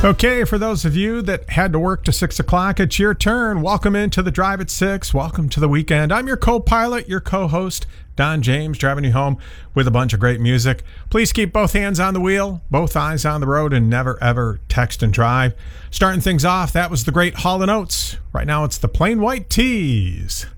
Okay, for those of you that had to work to 6 o'clock, it's your turn. Welcome into the Drive at 6. Welcome to the weekend. I'm your co-pilot, your co-host, Don James, driving you home with a bunch of great music. Please keep both hands on the wheel, both eyes on the road, and never, ever text and drive. Starting things off, that was the great Hall & Oates. Right now, it's the Plain White Tees.